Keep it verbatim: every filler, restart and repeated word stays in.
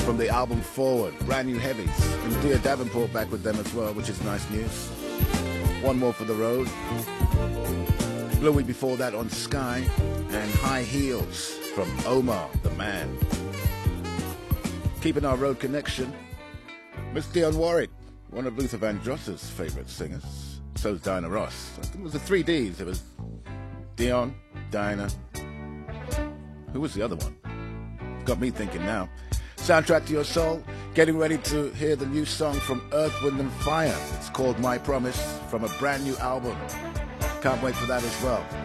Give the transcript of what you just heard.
from the album Forward, brand new heavies. And Dear Davenport back with them as well, which is nice news. One More for the Road. Louis before that on Sky, and High Heels from Omar, the Man. Keeping our road connection, Miss Dionne Warwick, one of Luther Vandross's favourite singers. So's Diana Ross. I think it was the three Ds. It was Dionne, Diana. Who was the other one? Got me thinking now. Soundtrack to Your Soul. Getting ready to hear the new song from Earth, Wind and Fire. It's called My Promise from a brand new album. Can't wait for that as well.